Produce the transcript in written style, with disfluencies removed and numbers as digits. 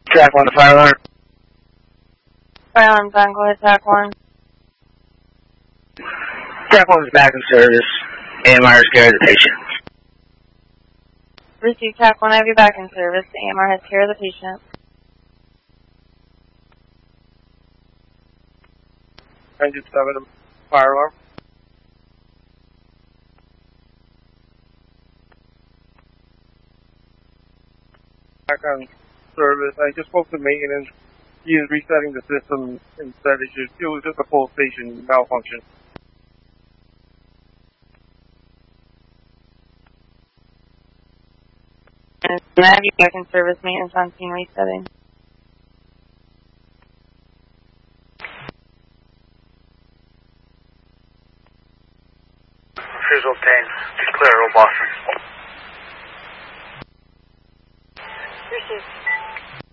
Track 1 to fire alarm. Fire alarm's on, go ahead, Track 1. Track 1 is back in service. AMR is care of the patient. Receive Track 1, I have you back in service. The AMR has care of the patient. 97, fire alarm. Back on service. I just spoke to maintenance. He is resetting the system instead. It was just a full station malfunction. And I have you back in service. Maintenance on scene resetting. Visual 10, declare all Boston. Receive.